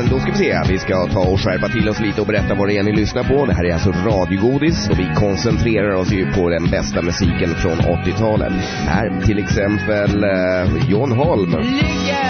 Då ska vi se, vi ska ta och skärpa till oss lite och berätta vad det är ni lyssnar på. Det här är alltså radiogodis och vi koncentrerar oss ju på den bästa musiken från 80-talet. Här till exempel John Holm.